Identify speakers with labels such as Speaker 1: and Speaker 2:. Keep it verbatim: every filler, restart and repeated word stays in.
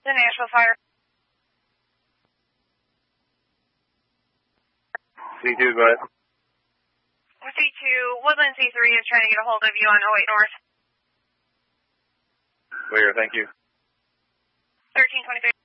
Speaker 1: The Nashville Fire.
Speaker 2: C two, go ahead.
Speaker 1: C two, Woodland C three is trying to get a hold of you on oh eight North.
Speaker 2: Clear, thank you.
Speaker 1: thirteen twenty-three.